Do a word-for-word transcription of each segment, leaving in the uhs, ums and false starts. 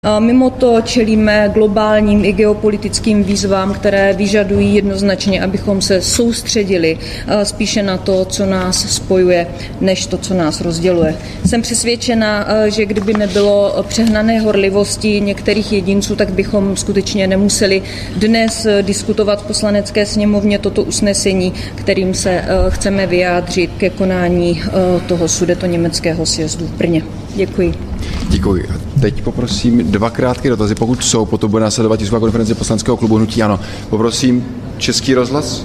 Mimo to čelíme globálním i geopolitickým výzvám, které vyžadují jednoznačně, abychom se soustředili spíše na to, co nás spojuje, než to, co nás rozděluje. Jsem přesvědčena, že kdyby nebylo přehnané horlivosti některých jedinců, tak bychom skutečně nemuseli dnes diskutovat v Poslanecké sněmovně toto usnesení, kterým se chceme vyjádřit ke konání toho sudetoněmeckého sjezdu v Brně. Děkuji. Děkuji. Teď poprosím dva krátké dotazy, pokud jsou, potom bude následovat tisková konference poslaneckého klubu Hnutí ANO. Poprosím Český rozhlas.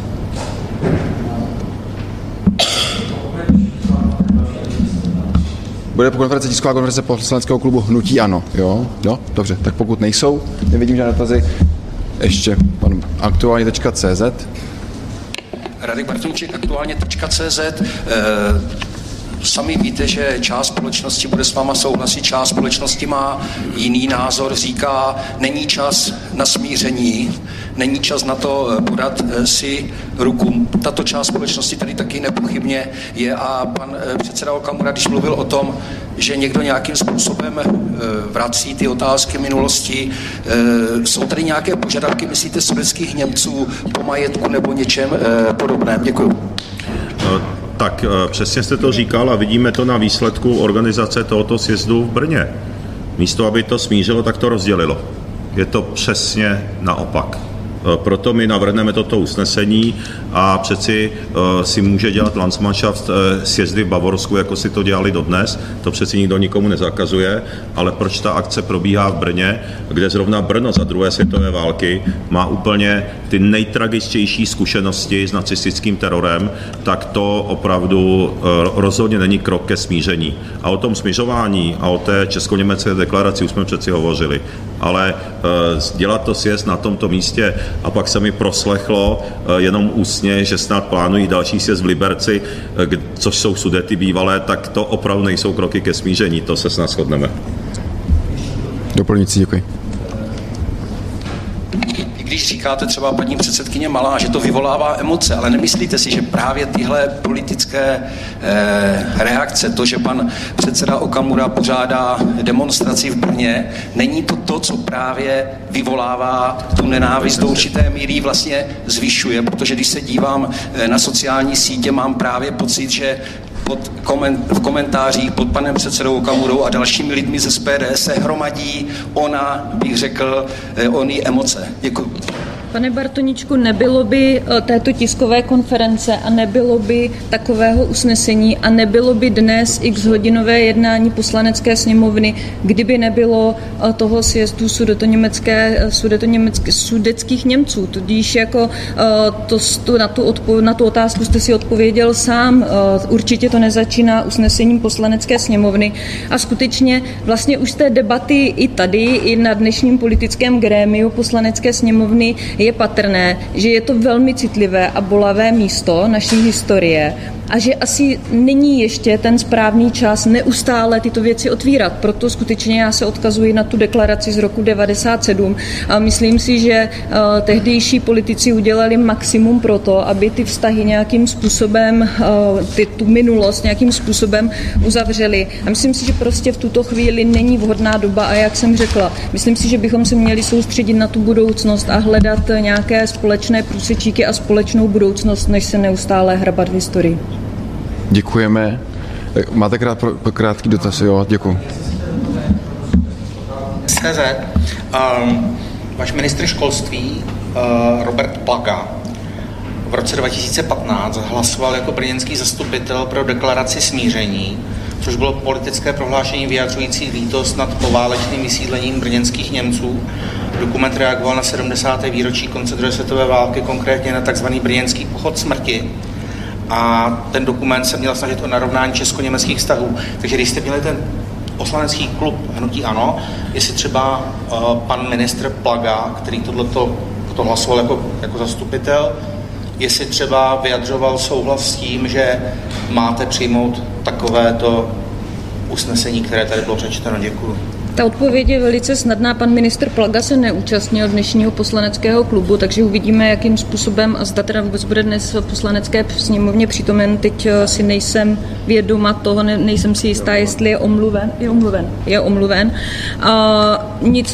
Bude po konferenci tisková konference poslaneckého klubu Hnutí ANO, jo? Jo? Dobře, tak pokud nejsou, nevidím žádné dotazy, ještě pan aktuálně tečka cé zet. Radek Bartoníček, aktuálně tečka cé zet. E- Sami víte, že část společnosti bude s váma souhlasit, část společnosti má jiný názor, říká, není čas na smíření, není čas na to podat si ruku. Tato část společnosti tady taky nepochybně je a pan předseda Okamura, když mluvil o tom, že někdo nějakým způsobem vrací ty otázky minulosti, jsou tady nějaké požadavky, myslíte, sovětských Němců po majetku nebo něčem podobném? Děkuju. Tak přesně jste to říkal a vidíme to na výsledku organizace tohoto sjezdu v Brně. Místo, aby to smířilo, tak to rozdělilo. Je to přesně naopak. Proto my navrhneme toto usnesení a přeci uh, si může dělat Landsmannschaft uh, sjezdy v Bavorsku, jako si to dělali dodnes. To přeci nikdo nikomu nezakazuje, ale proč ta akce probíhá v Brně, kde zrovna Brno za druhé světové války má úplně ty nejtragičtější zkušenosti s nacistickým terorem, tak to opravdu uh, rozhodně není krok ke smíření. A o tom smířování a o té česko-německé deklaraci už jsme přeci hovořili. Ale uh, dělat to sjezd na tomto místě a pak se mi proslechlo jenom ústně, že snad plánují další sjezd v Liberci, což jsou Sudety bývalé, tak to opravdu nejsou kroky ke smíření, to se snad shodneme. Doplňující, děkuji. Když říkáte třeba paní předsedkyně Malá, že to vyvolává emoce, ale nemyslíte si, že právě tyhle politické eh, reakce, to, že pan předseda Okamura pořádá demonstraci v Brně, není to to, co právě vyvolává tu nenávist do určité míry vlastně zvyšuje, protože když se dívám eh, na sociální sítě, mám právě pocit, že pod koment, v komentářích pod panem předsedou Okamurou a dalšími lidmi z S P D se hromadí ona, bych řekl, ony emoce. Děkuji. Pane Bartoníčku, nebylo by této tiskové konference a nebylo by takového usnesení a nebylo by dnes x hodinové jednání Poslanecké sněmovny, kdyby nebylo toho sjezdu sudetoněmecké, sudetoněmecké, sudeckých Němců. Tudíž jako to, to, na, tu odpo, na tu otázku jste si odpověděl sám. Určitě to nezačíná usnesením Poslanecké sněmovny a skutečně vlastně už z té debaty i tady, i na dnešním politickém grémiu Poslanecké sněmovny je patrné, že je to velmi citlivé a bolavé místo naší historie a že asi není ještě ten správný čas neustále tyto věci otvírat. Proto skutečně já se odkazuji na tu deklaraci z roku devadesát sedm a myslím si, že uh, tehdejší politici udělali maximum pro to, aby ty vztahy nějakým způsobem, uh, ty, tu minulost nějakým způsobem uzavřeli. A myslím si, že prostě v tuto chvíli není vhodná doba a jak jsem řekla, myslím si, že bychom se měli soustředit na tu budoucnost a hledat nějaké společné průsečíky a společnou budoucnost, než se neustále hrabat v historii. Děkujeme. Máte krát, krátký dotaz, jo? Děkuji. C Z, um, váš ministr školství uh, Robert Plaga v roce dva tisíce patnáct hlasoval jako brněnský zastupitel pro deklaraci smíření, což bylo politické prohlášení vyjadřující lítost nad poválečným vysídlením brněnských Němců. Dokument reagoval na sedmdesáté výročí konce druhé světové války, konkrétně na tzv. Brněnský pochod smrti. A ten dokument se měl snažit o narovnání česko-německých vztahů. Takže když jste měli ten poslanecký klub Hnutí ANO, jestli třeba uh, pan ministr Plaga, který tohleto, to hlasoval jako, jako zastupitel, jestli třeba vyjadřoval souhlas s tím, že máte přijmout takovéto usnesení, které tady bylo přečteno. Děkuji. Ta odpověď je velice snadná. Pan ministr Plaga se neúčastnil dnešního poslaneckého klubu, takže uvidíme, jakým způsobem a zda teda vůbec bude dnes v poslanecké sněmovně přítomen. Teď si nejsem vědoma toho, ne, nejsem si jistá, jestli je omluven. Je omluven. Je omluven. A nic